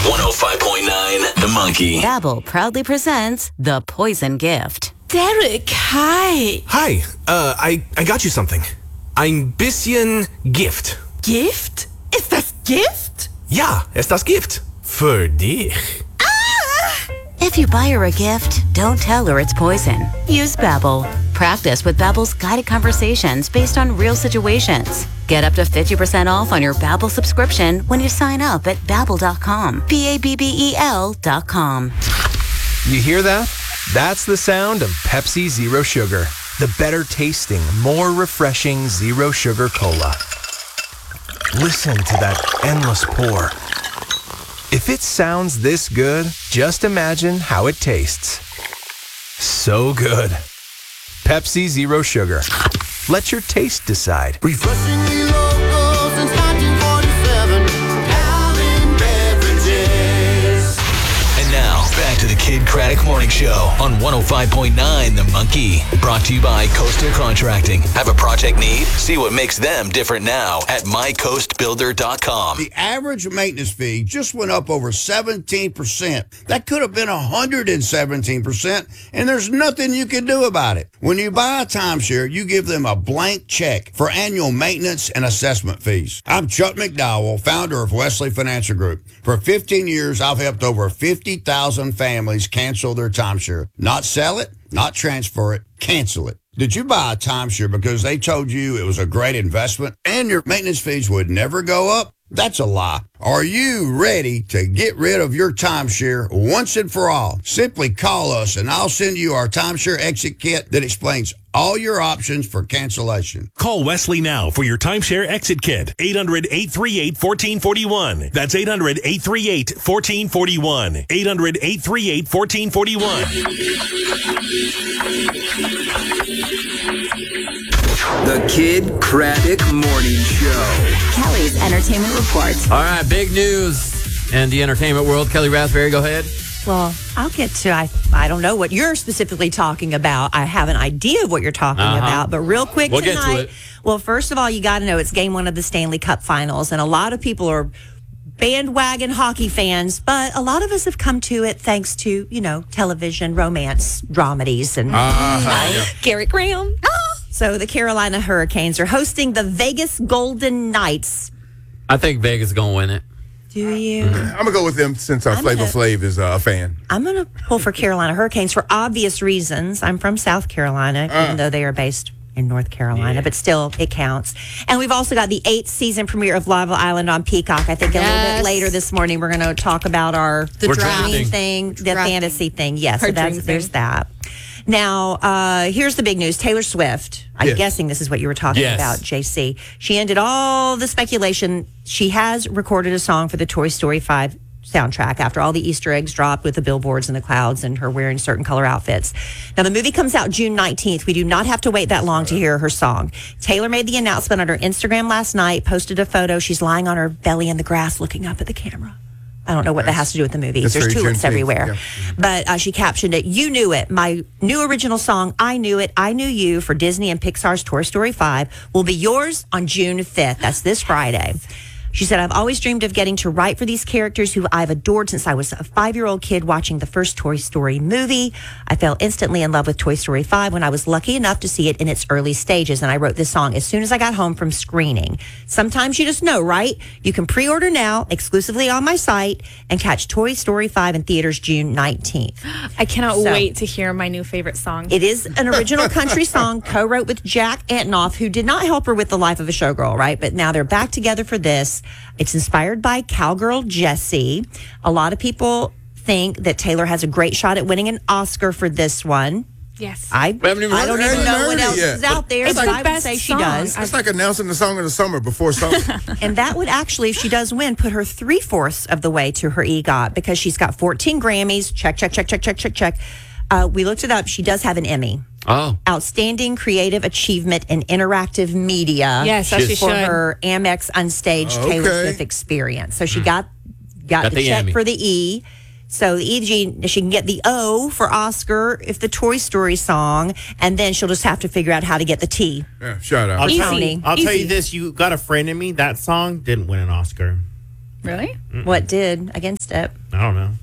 105.9 The Monkey. Babbel proudly presents The Poison Gift. Derek, hi. Hi, I got you something. Ein bisschen Gift. Gift? Ist das Gift? Ja, ist das Gift. Für dich. If you buy her a gift, don't tell her it's poison. Use Babbel. Practice with Babbel's guided conversations based on real situations. Get up to 50% off on your Babbel subscription when you sign up at Babbel.com. Babbel.com. You hear that? That's the sound of Pepsi Zero Sugar. The better tasting, more refreshing Zero Sugar Cola. Listen to that endless pour. If it sounds this good, just imagine how it tastes. So good. Pepsi Zero Sugar. Let your taste decide. Refreshingly local since 1947. Allen Beverages. And now, back to the Kid Craddock Morning Show on 105.9 The Monkey. Brought to you by Coastal Contracting. Have a project need? See what makes them different now at mycoastbuilder.com. The average maintenance fee just went up over 17%. That could have been 117%, and there's nothing you can do about it. When you buy a timeshare, you give them a blank check for annual maintenance and assessment fees. I'm Chuck McDowell, founder of Wesley Financial Group. For 15 years, I've helped over 50,000 families cancel their timeshare. Not sell it, not transfer it, cancel it. Did you buy a timeshare because they told you it was a great investment and your maintenance fees would never go up? That's a lie. Are you ready to get rid of your timeshare once and for all? Simply call us and I'll send you our timeshare exit kit that explains all your options for cancellation. Call Wesley now for your timeshare exit kit. 800-838-1441. That's 800-838-1441. 800-838-1441. The Kid Craddock Morning Show. Kelly's Entertainment Report. All right, big news in the entertainment world. Kelly Raspberry, go ahead. Well, I'll get to, I don't know what you're specifically talking about. I have an idea of what you're talking about, but real quick We'll tonight. get to it. Well, first of all, you got to know it's game one of the Stanley Cup Finals, and a lot of people are bandwagon hockey fans, but a lot of us have come to it thanks to, television, romance, dramedies, and Gary Graham. So the Carolina Hurricanes are hosting the Vegas Golden Knights. I think Vegas is going to win it. Do you? I'm going to go with them since Flavor Flav is a fan. I'm going to pull for Carolina Hurricanes for obvious reasons. I'm from South Carolina, even though they are based in North Carolina, but still, it counts. And we've also got the 8th season premiere of Lava Island on Peacock. I think a little bit later this morning, we're going to talk about the dreaming thing, the fantasy thing. Yes, so there's that. Now, here's the big news. Taylor Swift, I'm guessing this is what you were talking about, JC. She ended all the speculation. She has recorded a song for the Toy Story 5 soundtrack after all the Easter eggs dropped with the billboards and the clouds and her wearing certain color outfits. Now, the movie comes out June 19th. We do not have to wait that long to hear her song. Taylor made the announcement on her Instagram last night, posted a photo. She's lying on her belly in the grass looking up at the camera. I don't know what that has to do with the movie. There's tulips everywhere. Yeah. But she captioned it, "You Knew It. My new original song, I Knew It, I Knew You, for Disney and Pixar's Toy Story 5 will be yours on June 5th. That's this Friday." She said, "I've always dreamed of getting to write for these characters who I've adored since I was a 5-year-old kid watching the first Toy Story movie. I fell instantly in love with Toy Story 5 when I was lucky enough to see it in its early stages, and I wrote this song as soon as I got home from screening. Sometimes you just know, right? You can pre-order now exclusively on my site and catch Toy Story 5 in theaters June 19th. I cannot wait to hear my new favorite song. It is an original country song co-wrote with Jack Antonoff, who did not help her with The Life of a Showgirl, right? But now they're back together for this. It's inspired by cowgirl Jessie. A lot of people think that Taylor has a great shot at winning an Oscar for this one. Yes. I don't even know what else is out there, but I would say she does. It's like announcing the song of the summer before summer. And that would actually, if she does win, put her 3/4 of the way to her EGOT, because she's got 14 Grammys. Check. We looked it up. She does have an Emmy. Oh. Outstanding Creative Achievement in Interactive Media. Yes, for should. her Amex Unstaged Taylor Swift experience. So she got the check Emmy. for the E. So the E, she can get the O for Oscar if the Toy Story song, and then she'll just have to figure out how to get the T. Yeah, shout out. Easy. I'll tell you this: you got a friend in me. That song didn't win an Oscar. Really? What did against it? I don't know.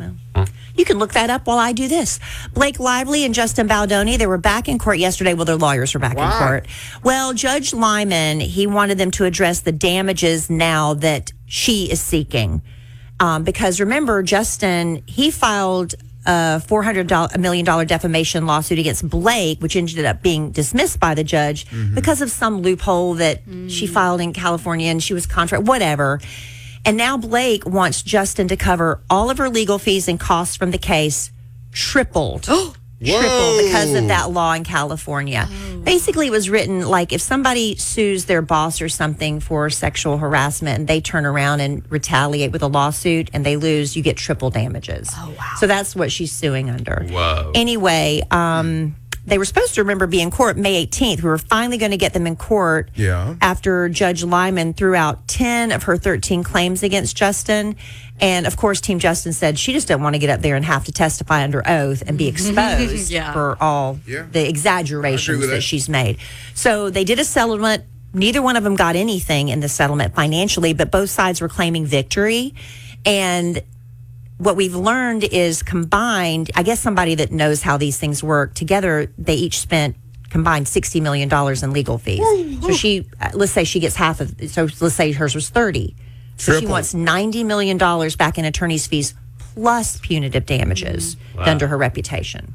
You can look that up while I do this. Blake Lively and Justin Baldoni, they were back in court yesterday. Well, their lawyers were back in court. Well, Judge Lyman, he wanted them to address the damages now that she is seeking. Because remember, Justin, he filed a $400 million defamation lawsuit against Blake, which ended up being dismissed by the judge because of some loophole that she filed in California and she was whatever. And now Blake wants Justin to cover all of her legal fees and costs from the case, tripled. Tripled because of that law in California. Basically, it was written like if somebody sues their boss or something for sexual harassment and they turn around and retaliate with a lawsuit and they lose, you get triple damages. Oh, wow. So that's what she's suing under. Whoa. Anyway, they were supposed to be in court May 18th. We were finally going to get them in court after Judge Lyman threw out 10 of her 13 claims against Justin. And, of course, Team Justin said she just didn't want to get up there and have to testify under oath and be exposed for all the exaggerations that she's made. So they did a settlement. Neither one of them got anything in the settlement financially, but both sides were claiming victory. And what we've learned is combined, I guess somebody that knows how these things work, together they each spent combined $60 million in legal fees. So she, let's say she gets half of, so let's say hers was 30. So she wants $90 million back in attorney's fees plus punitive damages done to her reputation.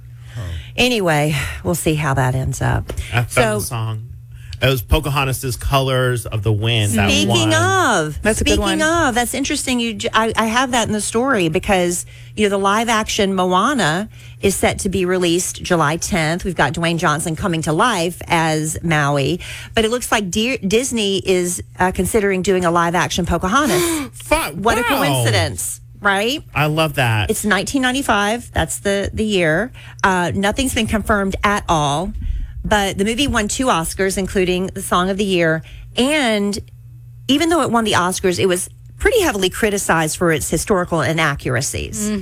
Anyway, we'll see how that ends up. I found the song. It was Pocahontas' Colors of the Wind. Speaking of, that's a good one. That's interesting. I have that in the story because the live action Moana is set to be released July 10th. We've got Dwayne Johnson coming to life as Maui, but it looks like Disney is considering doing a live action Pocahontas. What a coincidence. Right? I love that. It's 1995. That's the year. Nothing's been confirmed at all. But the movie won 2 Oscars, including the Song of the Year. And even though it won the Oscars, it was pretty heavily criticized for its historical inaccuracies.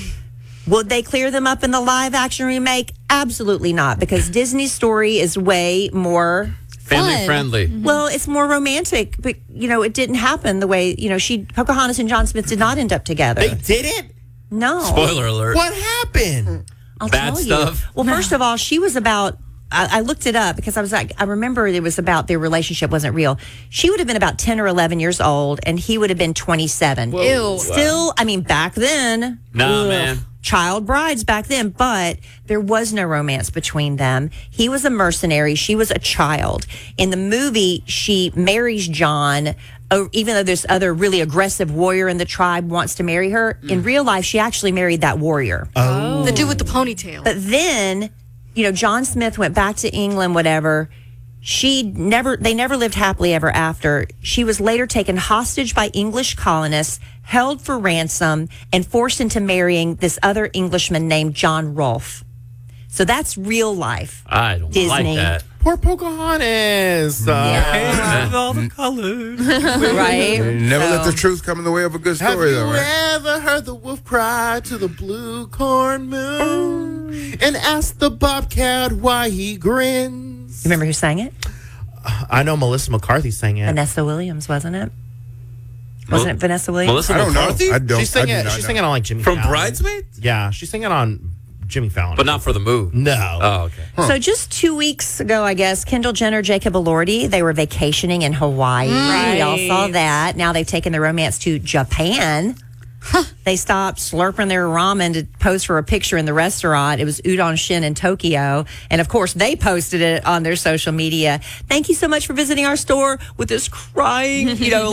Would they clear them up in the live action remake? Absolutely not, because Disney's story is way more family friendly. Well, it's more romantic, but it didn't happen the way Pocahontas and John Smith did not end up together. They didn't? No. Spoiler alert. What happened? I'll Bad tell stuff. You. Well, first of all, she was about. I looked it up because I remember it was about their relationship wasn't real. She would have been about 10 or 11 years old, and he would have been 27. Ew. Still, back then. Man. Child brides back then, but there was no romance between them. He was a mercenary. She was a child. In the movie, she marries John, even though this other really aggressive warrior in the tribe wants to marry her. In real life, she actually married that warrior. Oh. The dude with the ponytail. But then, John Smith went back to England, whatever. They never lived happily ever after. She was later taken hostage by English colonists, held for ransom, and forced into marrying this other Englishman named John Rolfe. So that's real life. I don't Disney. like that. Poor Pocahontas. With all the colors. Right? Never let the truth come in the way of a good story, though, right? Have you ever heard the wolf cry to the blue corn moon and ask the bobcat why he grins? You remember who sang it? I know Melissa McCarthy sang it. Vanessa Williams, wasn't it? Wasn't it Vanessa Williams? Melissa I don't know. McCarthy? I don't. She sang I do it. not She know. sang it on like Jimmy From Fallon. Bridesmaids? Yeah, she sang it on Jimmy Fallon. But not for the movie. No. Oh, okay. So just 2 weeks ago, I guess, Kendall Jenner, Jacob Elordi, they were vacationing in Hawaii. Right. We all saw that. Now they've taken the romance to Japan. They stopped slurping their ramen to pose for a picture in the restaurant. It was Udon Shin in Tokyo. And of course, they posted it on their social media. Thank you so much for visiting our store with this crying,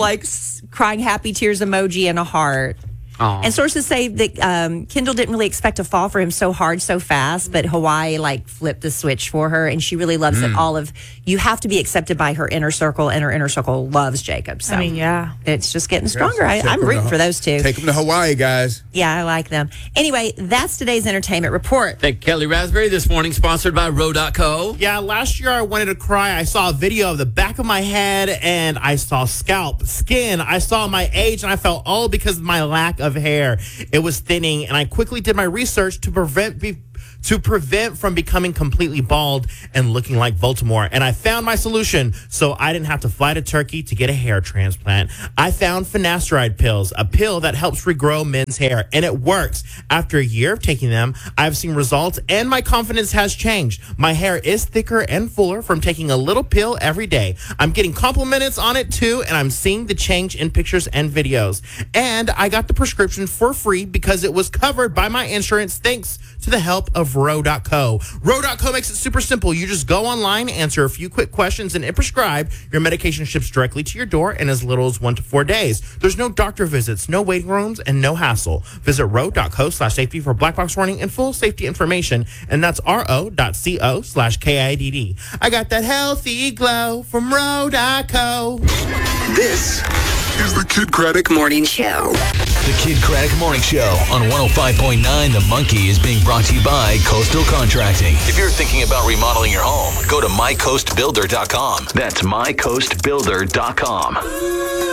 crying happy tears emoji and a heart. Aww. And sources say that Kendall didn't really expect to fall for him so hard, so fast, but Hawaii flipped the switch for her, and she really loves it. You have to be accepted by her inner circle, and her inner circle loves Jacob. So yeah. it's just getting stronger. I'm rooting for those two. Take them to Hawaii, guys. Yeah, I like them. Anyway, that's today's entertainment report. Thank Kelly Raspberry this morning, sponsored by Row.co. Yeah, last year I wanted to cry. I saw a video of the back of my head, and I saw scalp, skin. I saw my age, and I felt old because of my lack of hair. It was thinning, and I quickly did my research to to prevent from becoming completely bald and looking like Voldemort. And I found my solution so I didn't have to fly to Turkey to get a hair transplant. I found finasteride pills, a pill that helps regrow men's hair, and it works. After a year of taking them, I've seen results and my confidence has changed. My hair is thicker and fuller from taking a little pill every day. I'm getting compliments on it too, and I'm seeing the change in pictures and videos. And I got the prescription for free because it was covered by my insurance thanks to the help of Ro.co. Ro.co makes it super simple. You just go online, answer a few quick questions, and it prescribe. Your medication ships directly to your door in as little as 1 to 4 days. There's no doctor visits, no waiting rooms, and no hassle. Visit ro.co/safety for black box warning and full safety information, and that's ro.co/KIDD. I got that healthy glow from Ro.co. This is the Kid Craddock Morning Show. The Kid Craddock Morning Show on 105.9 The Monkey is being brought to you by Coastal Contracting. If you're thinking about remodeling your home, go to mycoastbuilder.com. That's mycoastbuilder.com.